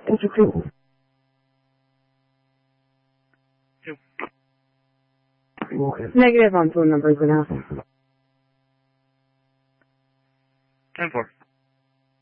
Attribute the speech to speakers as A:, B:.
A: Enter PIN.
B: 2.
A: Negative on phone numbers and now.
B: 10-4.